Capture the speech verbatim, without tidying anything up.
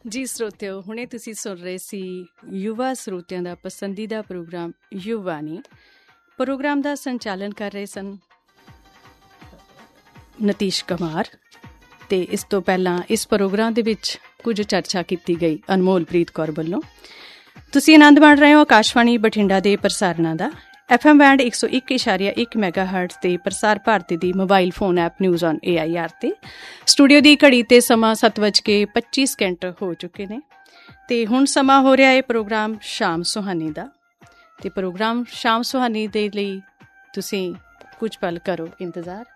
ਜੀ ਸਰੋਤਿਓ, ਹੁਣੇ ਤੁਸੀਂ ਸੁਣ ਰਹੇ ਸੀ ਯੁਵਾ ਸਰੋਤਿਆਂ ਦਾ ਪਸੰਦੀਦਾ ਪ੍ਰੋਗਰਾਮ ਯੁਵਾਨੀ। ਪ੍ਰੋਗਰਾਮ ਦਾ ਸੰਚਾਲਨ ਕਰ ਰਹੇ ਸਨ ਨਤੀਸ਼ ਕੁਮਾਰ, ਅਤੇ ਇਸ ਤੋਂ ਪਹਿਲਾਂ ਇਸ ਪ੍ਰੋਗਰਾਮ ਦੇ ਵਿੱਚ ਕੁਝ ਚਰਚਾ ਕੀਤੀ ਗਈ ਅਨਮੋਲਪ੍ਰੀਤ ਕੌਰ ਵੱਲੋਂ। ਤੁਸੀਂ ਆਨੰਦ ਮਾਣ ਰਹੇ ਹੋ ਆਕਾਸ਼ਵਾਣੀ ਬਠਿੰਡਾ ਦੇ ਪ੍ਰਸਾਰਣਾਂ ਦਾ। ਐਫ ਐਮ ਬੈਂਡ ਇੱਕ ਸੌ ਇੱਕ ਇਸ਼ਾਰੀਆ ਇੱਕ ਮੈਗਾ ਹਰਟਜ਼ ਤੇ ਪ੍ਰਸਾਰ ਭਾਰਤੀ ਦੀ mobile phone app news on A I R ਤੇ ਸਟੂਡੀਓ ਦੀ ਘੜੀ ਤੇ ਸਮਾਂ ਸੱਤ ਵੱਜ ਕੇ ਪੱਚੀ ਸਕਿੰਟ ਹੋ ਚੁੱਕੇ ਨੇ ਅਤੇ ਹੁਣ ਸਮਾਂ ਹੋ ਰਿਹਾ ਹੈ ਪ੍ਰੋਗਰਾਮ ਸ਼ਾਮ ਸੁਹਾਨੀ ਦਾ। ਅਤੇ ਪ੍ਰੋਗਰਾਮ ਸ਼ਾਮ ਸੁਹਾਨੀ ਦੇ ਲਈ ਤੁਸੀਂ ਕੁਝ ਪਲ ਕਰੋ ਇੰਤਜ਼ਾਰ।